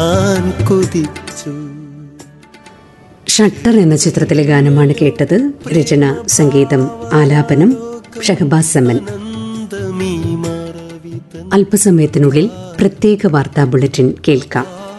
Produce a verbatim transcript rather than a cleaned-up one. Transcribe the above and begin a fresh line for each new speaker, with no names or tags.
Shutter എന്ന ചിത്രത്തിലെ ഗാനമാണ് കേട്ടത്. രചന, സംഗീതം, ആലാപനം ഷഹബാസ് സമൻ. അല്പസമയത്തിനുള്ളിൽ പ്രത്യേക വാർത്താ ബുള്ളറ്റിൻ കേൾക്കാം.